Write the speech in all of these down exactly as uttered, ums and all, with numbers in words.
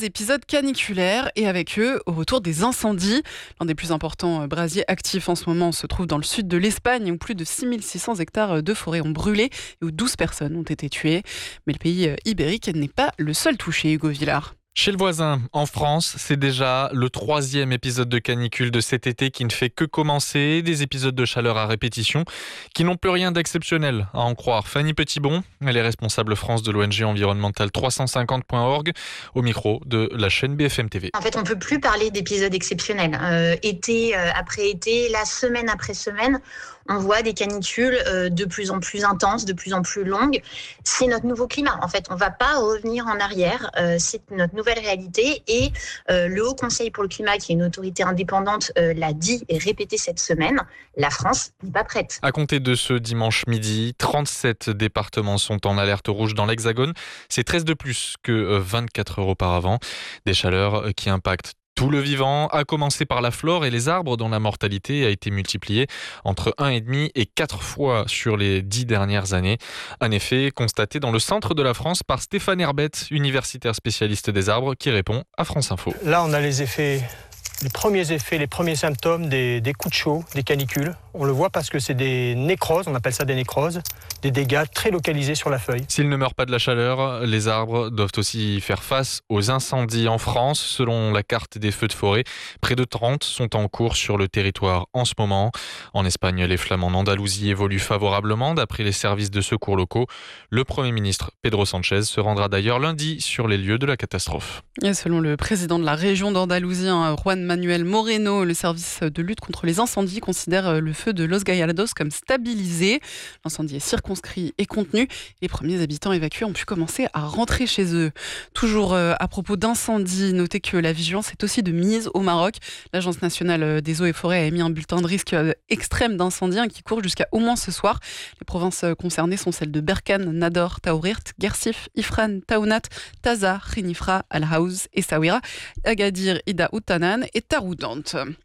épisodes caniculaires et avec eux, au retour des incendies. L'un des plus importants brasiers actifs en ce moment se trouve dans le sud de l'Espagne où plus de six mille six cents hectares de forêt ont brûlé et où douze personnes ont été tuées. Mais le pays ibérique n'est pas le seul touché, Hugo Villard. Chez le voisin, en France, c'est déjà le troisième épisode de canicule de cet été qui ne fait que commencer. Des épisodes de chaleur à répétition qui n'ont plus rien d'exceptionnel, à en croire Fanny Petitbon. Elle est responsable France de l'O N G environnementale trois cent cinquante point org, au micro de la chaîne B F M T V. En fait, on ne peut plus parler d'épisodes exceptionnels. Euh, été euh, après été, la semaine après semaine, on voit des canicules euh, de plus en plus intenses, de plus en plus longues. C'est notre nouveau climat. En fait, on ne va pas revenir en arrière. Euh, c'est notre nouvelle réalité. Et euh, le Haut Conseil pour le climat, qui est une autorité indépendante, euh, l'a dit et répété cette semaine. La France n'est pas prête. À compter de ce dimanche midi, trente-sept départements sont en alerte rouge dans l'Hexagone. C'est treize de plus que vingt-quatre heures auparavant. Des chaleurs qui impactent tout le vivant, à commencer par la flore et les arbres dont la mortalité a été multipliée entre un virgule cinq et quatre fois sur les dix dernières années. Un effet constaté dans le centre de la France par Stéphane Herbette, universitaire spécialiste des arbres, qui répond à France Info. Là, on a les effets, les premiers effets, les premiers symptômes des, des coups de chaud, des canicules. On le voit parce que c'est des nécroses, on appelle ça des nécroses, des dégâts très localisés sur la feuille. S'ils ne meurent pas de la chaleur, les arbres doivent aussi faire face aux incendies en France. Selon la carte des feux de forêt, près de trente sont en cours sur le territoire en ce moment. En Espagne, les flammes en Andalousie évoluent favorablement d'après les services de secours locaux. Le Premier ministre Pedro Sánchez se rendra d'ailleurs lundi sur les lieux de la catastrophe. Et selon le président de la région d'Andalousie, Juan Manuel Moreno, le service de lutte contre les incendies considère le feu de Los Gallardos comme stabilisé. L'incendie est circonscrit et contenu. Les premiers habitants évacués ont pu commencer à rentrer chez eux. Toujours à propos d'incendie, notez que la vigilance est aussi de mise au Maroc. L'Agence nationale des eaux et forêts a émis un bulletin de risque extrême d'incendie qui court jusqu'à au moins ce soir. Les provinces concernées sont celles de Berkane, Nador, Taourirt, Guersif, Ifrane, Taounat, Taza, Khinifra, Al-Haouz, Essaouira, Agadir, Ida Outanan et Taroudant.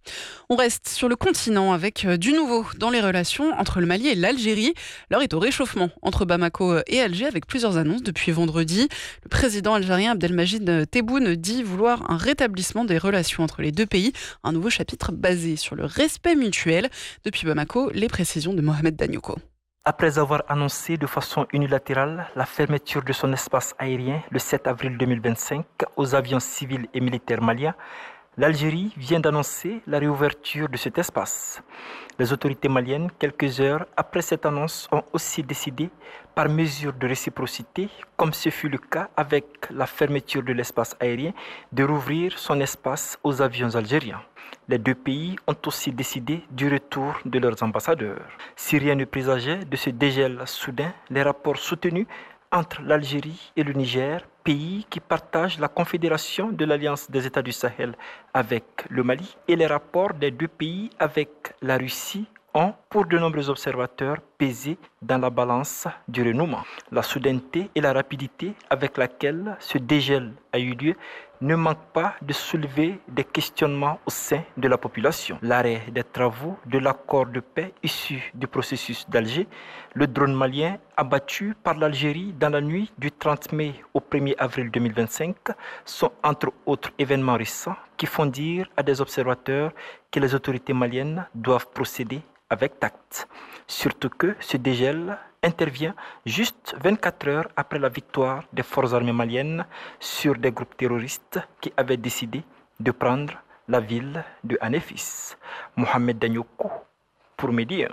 On reste sur le continent avec du nouveau dans les relations entre le Mali et l'Algérie. L'heure est au réchauffement entre Bamako et Alger avec plusieurs annonces depuis vendredi. Le président algérien Abdelmajid Tebboune dit vouloir un rétablissement des relations entre les deux pays, un nouveau chapitre basé sur le respect mutuel. Depuis Bamako, les précisions de Mohamed Danyoko. Après avoir annoncé de façon unilatérale la fermeture de son espace aérien le sept avril deux mille vingt-cinq aux avions civils et militaires maliens, l'Algérie vient d'annoncer la réouverture de cet espace. Les autorités maliennes, quelques heures après cette annonce, ont aussi décidé, par mesure de réciprocité, comme ce fut le cas avec la fermeture de l'espace aérien, de rouvrir son espace aux avions algériens. Les deux pays ont aussi décidé du retour de leurs ambassadeurs. Si rien ne présageait de ce dégel soudain, les rapports soutenus entre l'Algérie et le Niger, pays qui partagent la confédération de l'Alliance des États du Sahel avec le Mali, et les rapports des deux pays avec la Russie ont, pour de nombreux observateurs, pesé dans la balance du renouement. La soudaineté et la rapidité avec laquelle ce dégel a eu lieu ne manquent pas de soulever des questionnements au sein de la population. L'arrêt des travaux de l'accord de paix issu du processus d'Alger, le drone malien abattu par l'Algérie dans la nuit du trente mai au premier avril deux mille vingt-cinq sont entre autres événements récents qui font dire à des observateurs que les autorités maliennes doivent procéder avec tact. Surtout que ce dégel intervient juste vingt-quatre heures après la victoire des forces armées maliennes sur des groupes terroristes qui avaient décidé de prendre la ville de Anefis. Mohamed Danyoko pour Média.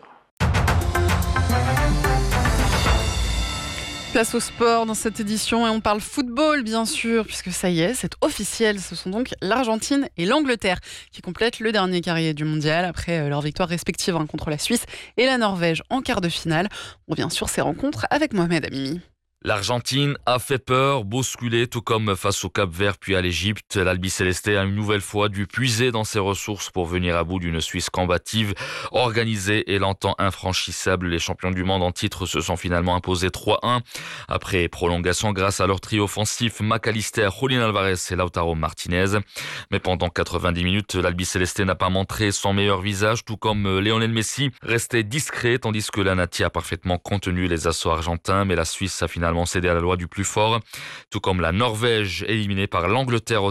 Place au sport dans cette édition et on parle football bien sûr puisque ça y est, c'est officiel. Ce sont donc l'Argentine et l'Angleterre qui complètent le dernier carré du mondial après leur victoire respective contre la Suisse et la Norvège en quart de finale. On revient sur ces rencontres avec Mohamed Amimi. L'Argentine a fait peur, bousculée, tout comme face au Cap-Vert puis à l'Égypte. L'Albiceleste a une nouvelle fois dû puiser dans ses ressources pour venir à bout d'une Suisse combative, organisée et longtemps infranchissable. Les champions du monde en titre se sont finalement imposés trois un. Après prolongation grâce à leur trio offensif McAllister, Julián Álvarez et Lautaro Martinez. Mais pendant quatre-vingt-dix minutes, l'Albiceleste n'a pas montré son meilleur visage, tout comme Lionel Messi restait discret, tandis que la Nati a parfaitement contenu les assauts argentins. Mais la Suisse a finalement cédé à la loi du plus fort, tout comme la Norvège éliminée par l'Angleterre au